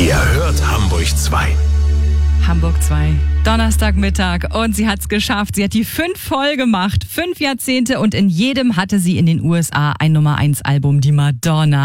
Ihr hört Hamburg 2. Hamburg 2, Donnerstagmittag, und sie hat's geschafft. Sie hat die 5 voll gemacht, 5 Jahrzehnte, und in jedem hatte sie in den USA ein Nummer-1-Album, die Madonna.